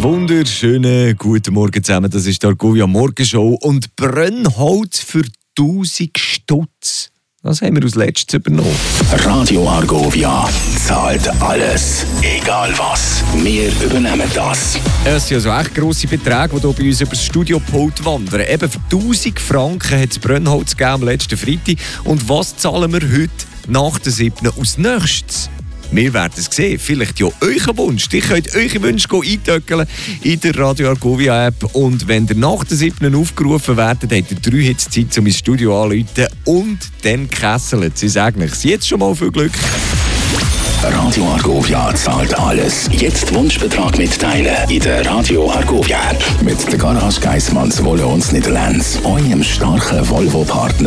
wunderschönen guten Morgen zusammen. Das ist die Argovia Morgenshow und Brennholz für 1000 Stutz. Das haben wir als letztes übernommen. Radio Argovia zahlt alles, egal was. Wir übernehmen das. Es sind ja so echt grosse Beträge, die hier bei uns über das Studiopult wandern. Eben für 1000 Franken hat es Brennholz gegeben am letzten Freitag. Und was zahlen wir heute nach der 7. aus nächstes? Wir werden es sehen. Vielleicht ja euer Wunsch. Ihr könnt eure Wünsche eintöckeln in der Radio Argovia App. Und wenn ihr nach der 7. aufgerufen werdet, habt ihr 3 Hits Zeit, um ins Studio anzurufen und dann kesselt. Sie sagen euch jetzt schon mal viel Glück. Radio Argovia zahlt alles. Jetzt Wunschbetrag mitteilen in der Radio Argovia App. Mit der Garage Geissmanns Wolle und Niederlands. Eurem starken Volvo-Partner.